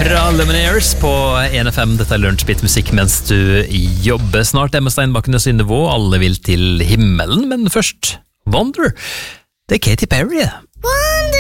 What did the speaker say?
Fra Lumineers på 1FM, dette Lunsjbit musikk mens du jobber. Snart Emma Steinbakken og Synne Vå, alle vil til himmelen, men først Wonder. Det Katy Perry.